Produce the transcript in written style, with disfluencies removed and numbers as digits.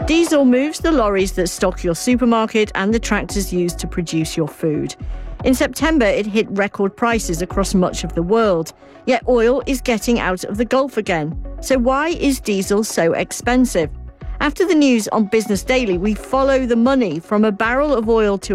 Diesel moves the lorries that stock your supermarket and the tractors used to produce your food. In September, it hit record prices across much of the world. Yet oil is getting out of the Gulf again. So why is diesel so expensive? After the news on Business Daily, we follow the money from a barrel of oil to